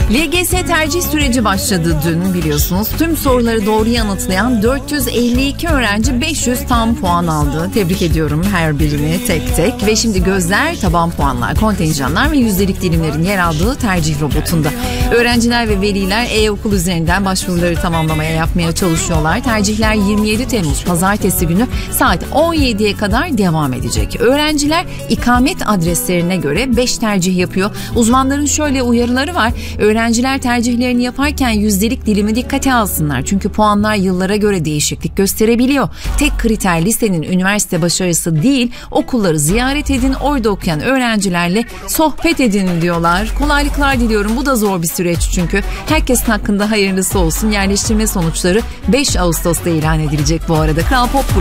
LGS tercih süreci başladı dün biliyorsunuz. Tüm soruları doğru yanıtlayan 452 öğrenci 500 tam puan aldı. Tebrik ediyorum her birini tek tek. Ve şimdi gözler taban puanlar, kontenjanlar ve yüzdelik dilimlerin yer aldığı tercih robotunda. Öğrenciler ve veliler e-okul üzerinden başvuruları tamamlamaya yapmaya çalışıyorlar. Tercihler 27 Temmuz Pazartesi günü saat 17'ye kadar devam edecek. Öğrenciler ikamet adreslerine göre 5 tercih yapıyor. Uzmanların şöyle uyarıları var. Öğrenciler tercihlerini yaparken yüzdelik dilimi dikkate alsınlar. Çünkü puanlar yıllara göre değişiklik gösterebiliyor. Tek kriter lisenin üniversite başarısı değil, okulları ziyaret edin, orada okuyan öğrencilerle sohbet edin diyorlar. Kolaylıklar diliyorum. Bu da zor bir süreç çünkü. Herkesin hakkında hayırlısı olsun. Yerleştirme sonuçları 5 Ağustos'ta ilan edilecek bu arada. Kral Pop